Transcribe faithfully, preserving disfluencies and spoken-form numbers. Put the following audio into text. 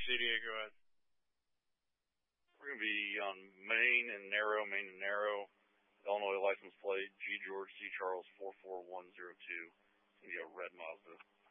C D A, go ahead. We're going to be on Main and Narrow, Main and Narrow, Illinois license plate, G George C Charles four four one zero two. It's going to be a red Mazda.